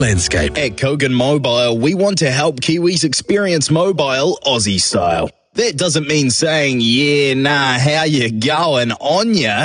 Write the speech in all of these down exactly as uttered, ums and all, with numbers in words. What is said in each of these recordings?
landscape. At Kogan Mobile, we want to help Kiwis experience mobile Aussie style. That doesn't mean saying, yeah, nah, how you going on ya?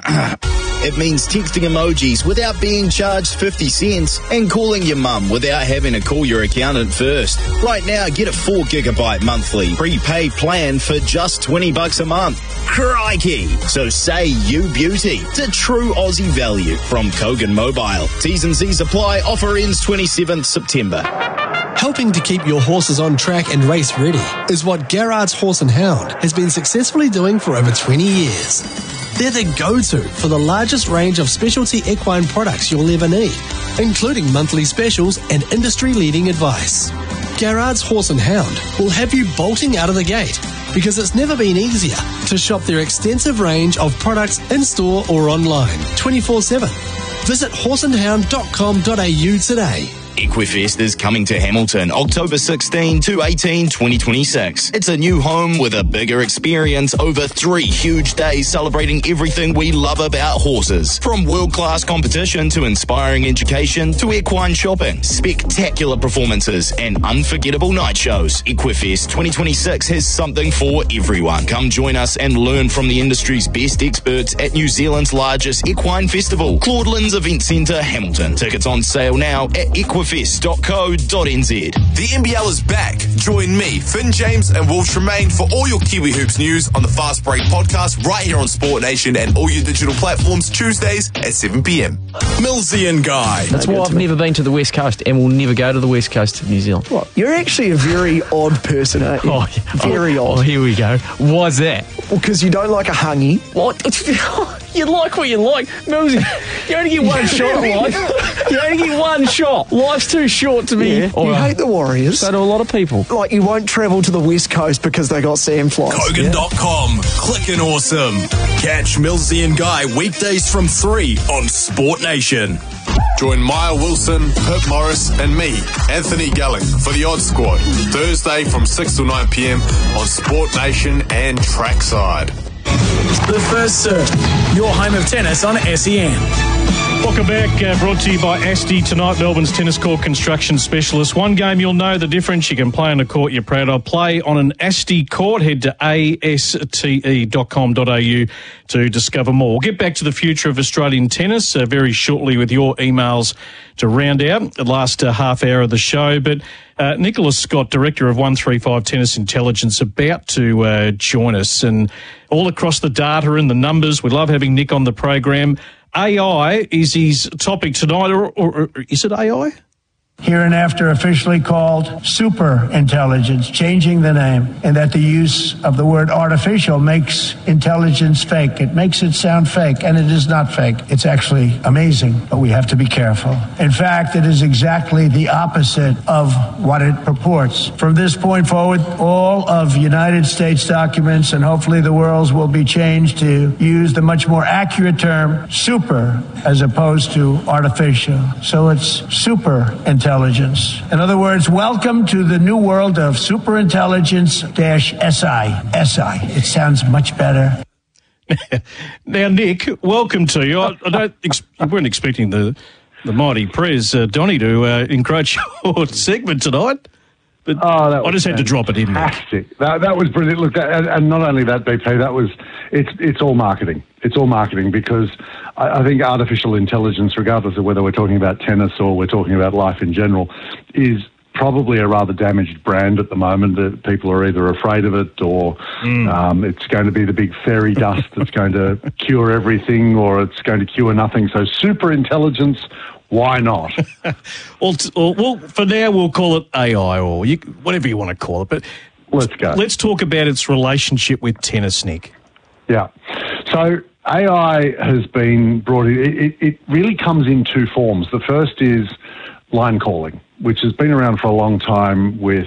It means texting emojis without being charged fifty cents and calling your mum without having to call your accountant first. Right now, get a four gigabyte monthly prepaid plan for just twenty bucks a month. Crikey! So say you beauty to true Aussie value from Kogan Mobile. T's and C's apply. Offer ends twenty-seventh September. Helping to keep your horses on track and race ready is what Garrard's Horse and Hound has been successfully doing for over twenty years. They're the go-to for the largest range of specialty equine products you'll ever need, including monthly specials and industry-leading advice. Garrard's Horse and Hound will have you bolting out of the gate because it's never been easier to shop their extensive range of products in-store or online twenty-four seven. Visit horse and hound dot com dot a u today. Equifest is coming to Hamilton October sixteenth to eighteenth, twenty twenty-six. It's a new home with a bigger experience over three huge days celebrating everything we love about horses. From world-class competition to inspiring education to equine shopping, spectacular performances and unforgettable night shows. Equifest twenty twenty-six has something for everyone. Come join us and learn from the industry's best experts at New Zealand's largest equine festival, Claudelands Event Centre, Hamilton. Tickets on sale now at equifest dot co dot n z. The N B L is back. Join me, Finn James and Will Tremaine for all your Kiwi Hoops news on the Fast Break podcast right here on Sport Nation and all your digital platforms Tuesdays at seven p.m. Millsy and Guy. That's why I've never been to the West Coast and will never go to the West Coast of New Zealand. What? You're actually a very odd person, aren't you? Oh, very oh, odd. Oh, here we go. Why's that? Well, because you don't like a hungy. What? You like what you like. Millsy, you only get one shot in life. You only get one shot. Life's too short to be... Yeah. Oh, you hate the Warriors. So do a lot of people. Like, you won't travel to the West Coast because they got sandflies. Kogan dot com. Clickin' awesome. Catch Millsy and Guy weekdays from three on Sport Nation. Join Maya Wilson, Pip Morris and me, Anthony Gelling, for the Odd Squad, Thursday from six till nine p.m. on Sport Nation and Trackside. The First Serve, your home of tennis on S E N. Welcome back, uh, brought to you by Asti tonight, Melbourne's tennis court construction specialist. One game you'll know the difference. You can play on a court you're proud of. Play on an Asti court. Head to A S T E dot com dot a u to discover more. We'll get back to the future of Australian tennis uh, very shortly with your emails to round out the last uh, half hour of the show. But uh, Nicholas Scott, Director of one thirty-five Tennis Intelligence, about to uh, join us. And all across the data and the numbers, we love having Nick on the program. A I is his topic tonight, or, or, or is it A I? Hereinafter officially called super intelligence, changing the name, and that the use of the word artificial makes intelligence fake. It makes it sound fake, and it is not fake. It's actually amazing, but we have to be careful. In fact, it is exactly the opposite of what it purports. From this point forward, all of United States documents, and hopefully the world's, will be changed to use the much more accurate term super as opposed to artificial. So it's super intelligence. Intelligence. In other words, welcome to the new world of superintelligence dash S I. S I. It sounds much better. Now, Nick, welcome to you. I, I don't. Ex- you weren't expecting the the mighty Prez uh, Donny to uh, encroach your segment tonight, but oh, that I just had to drop it in. Fantastic. That that was brilliant. Look, that, and, and not only that, B P, that was it's it's all marketing. It's all marketing because I, I think artificial intelligence, regardless of whether we're talking about tennis or we're talking about life in general, is probably a rather damaged brand at the moment. That people are either afraid of it or mm. um, it's going to be the big fairy dust that's going to cure everything, or it's going to cure nothing. So super intelligence, why not? well, t- well, for now we'll call it A I or you, whatever you want to call it. But let's go. Let's talk about its relationship with tennis, Nick. Yeah. So A I has been brought in. It, it, it really comes in two forms. The first is line calling, which has been around for a long time with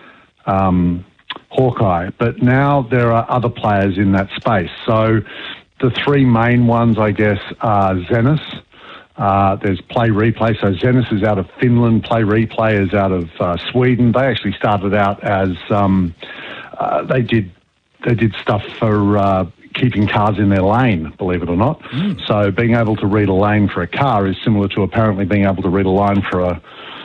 um, Hawkeye, but now there are other players in that space. So the three main ones, I guess, are Zenus. Uh, there's Play Replay. So Zenus is out of Finland. Play Replay is out of uh, Sweden. They actually started out as um, uh, they did they did stuff for uh, keeping cars in their lane, believe it or not. Mm. So being able to read a lane for a car is similar to apparently being able to read a line for a